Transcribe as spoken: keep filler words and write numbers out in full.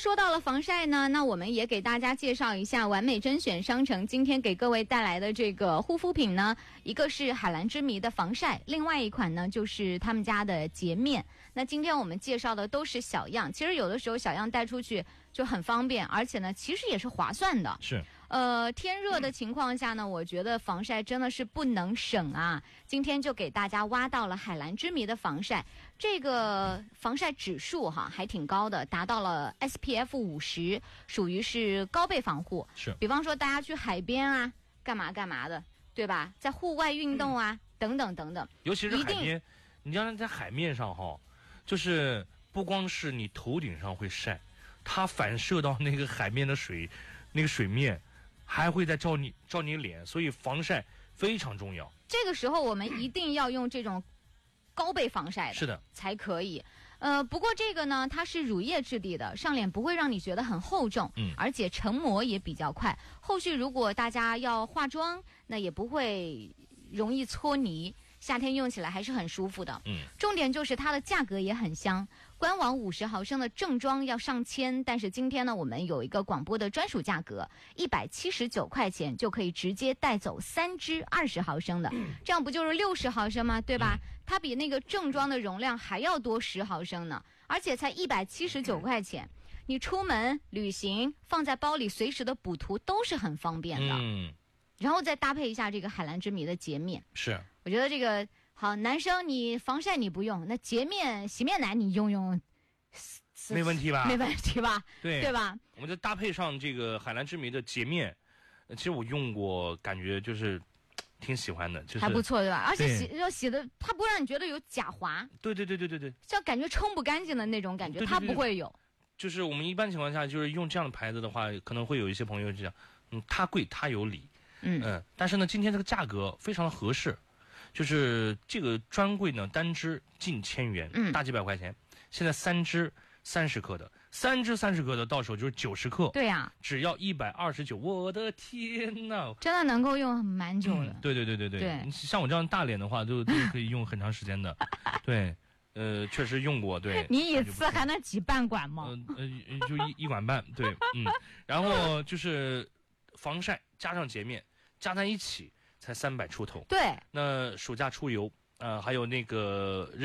说到了防晒呢，那我们也给大家介绍一下完美甄选商城今天给各位带来的这个护肤品呢，一个是海蓝之谜的防晒，另外一款呢就是他们家的洁面。那今天我们介绍的都是小样，其实有的时候小样带出去就很方便，而且呢其实也是划算的。 是。 呃，天热的情况下呢，我觉得防晒真的是不能省啊。今天就给大家挖到了海蓝之谜的防晒，这个防晒指数哈还挺高的，达到了 S P F 五十，属于是高倍防护。 是。 比方说大家去海边啊，干嘛干嘛的，对吧？在户外运动啊，嗯、等等等等。 尤其是海边，你要在海面上哈，就是不光是你头顶上会晒，它反射到那个海面的水，那个水面。还会再照你照你脸，所以防晒非常重要。 这个时候我们一定要用这种高倍防晒的， 是的， 才可以。呃，不过这个呢，它是乳液质地的，上脸不会让你觉得很厚重， 嗯， 而且成膜也比较快。后续如果大家要化妆，那也不会容易搓泥。夏天用起来还是很舒服的。 嗯， 重点就是它的价格也很香，官网五十毫升的正装要上千，但是今天呢，我们有一个广播的专属价格，一百七十九块钱就可以直接带走三支二十毫升的，嗯、这样不就是六十毫升吗？对吧？嗯、它比那个正装的容量还要多十毫升呢，而且才一百七十九块钱。你出门旅行放在包里，随时的补涂都是很方便的。 嗯， 然后再搭配一下这个海蓝之谜的洁面， 是。 我觉得这个好，男生你防晒你不用，那洁面洗面奶你用用， 没问题吧？ 没问题吧？ 对对吧？ 我们再搭配上这个海蓝之谜的洁面，其实我用过，感觉就是挺喜欢的，就是还不错，对吧？而且洗要洗的，它不会让你觉得有假滑。 对对对对对对， 像感觉冲不干净的那种感觉， 对对对对它不会有。 就是我们一般情况下，就是用这样的牌子的话，可能会有一些朋友就讲，嗯，它贵它有理， 嗯嗯，但是呢，今天这个价格非常的合适。就是这个专柜呢，单支近千元， 嗯， 大几百块钱。现在三支三十克的，三支三十克的到手就是九十克， 对呀、啊， 只要一百二十九。我的天呐， 真的能够用蛮久的。 嗯、对对对对对， 对像我这样大脸的话，都都可以用很长时间的。对，呃，确实用过。对， 你一次还能挤半管吗？ 呃呃，就一一管半。对，嗯，然后就是防晒加上洁面加在一起。才三百出头， 对。 那暑假出游，呃，还有那个。